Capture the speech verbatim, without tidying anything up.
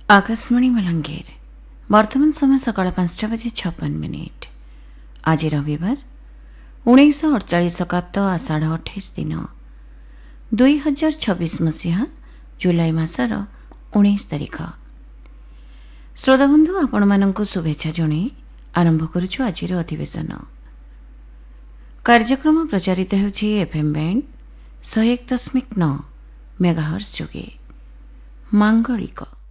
आकाशवाणी बलांगीर वर्तमान समय सकाळ पांचटा बजे छप्पन मिनिट। आज रविवार उन्नीस अड़चाश शकाब्द आषाढ़ अठाईस दिन दुई हजार छब्बीस मसीहा जुलाई मासर उन्नीस तारिख। श्रोताबंधु आपण मानंकु शुभेच्छा जणाई आरंभ करुछु आजिर अधिवेशन। कार्यक्रम प्रचारित हेउछि एफएम बैंड एक सौ एक दशमिक नौ मेगाहर्ट्ज जोगे मांगलिक।